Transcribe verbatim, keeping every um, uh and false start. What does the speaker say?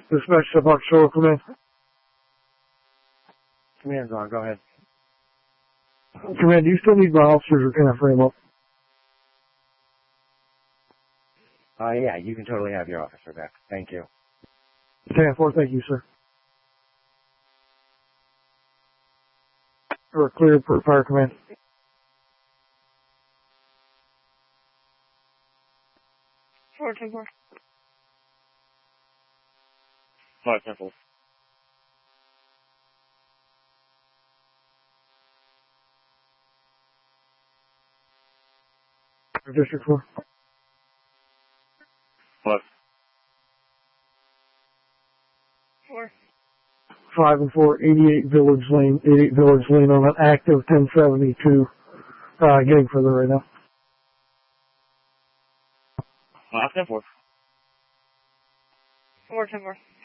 Dispatch to Park Shore, command. Command's on, go ahead. Command, do you still need my officers or can I frame up? Uh, yeah, you can totally have your officer back. Thank you. ten four, thank you, sir. We're clear for fire command. Four ten four. Five ten four. District four. Five. Four. Five and four, eighty-eight Village Lane, eighty-eight Village Lane on an active ten seventy-two. Uh, getting further right now. Five ten four. Four ten four.